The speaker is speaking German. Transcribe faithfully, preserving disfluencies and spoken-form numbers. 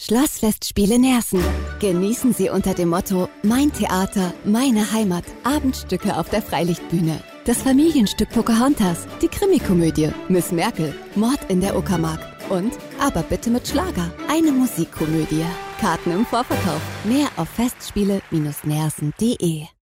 Schlossfestspiele Nersen. Genießen Sie unter dem Motto Mein Theater, meine Heimat. Abendstücke auf der Freilichtbühne. Das Familienstück Pocahontas, die Krimikomödie Miss Merkel, Mord in der Uckermark und Aber bitte mit Schlager, eine Musikkomödie. Karten im Vorverkauf. Mehr auf festspiele Bindestrich nersen punkt de.